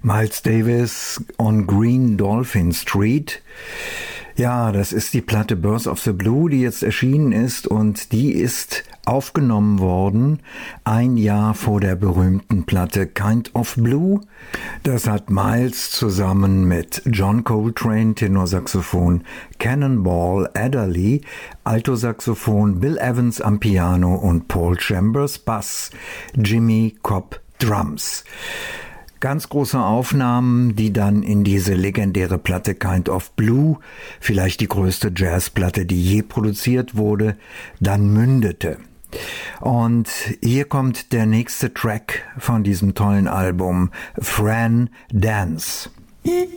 Miles Davis on Green Dolphin Street. Ja, das ist die Platte Birth of the Blue, die jetzt erschienen ist, und die ist aufgenommen worden 1 Jahr vor der berühmten Platte Kind of Blue. Das hat Miles zusammen mit John Coltrane, Tenorsaxophon, Cannonball Adderley, Altosaxophon, Bill Evans am Piano und Paul Chambers Bass, Jimmy Cobb Drums. Ganz große Aufnahmen, die dann in diese legendäre Platte Kind of Blue, vielleicht die größte Jazzplatte, die je produziert wurde, dann mündete. Und hier kommt der nächste Track von diesem tollen Album, Fran Dance.